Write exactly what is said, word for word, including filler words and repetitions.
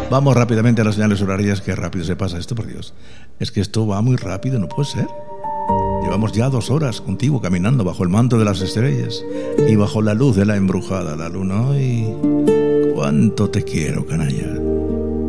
Vamos rápidamente a las señales horarias. Qué rápido se pasa esto, por Dios. Es que esto va muy rápido, no puede ser. Llevamos ya dos horas contigo caminando bajo el manto de las estrellas y bajo la luz de la embrujada la luna. ¡Ay! ¡Cuánto te quiero, canalla!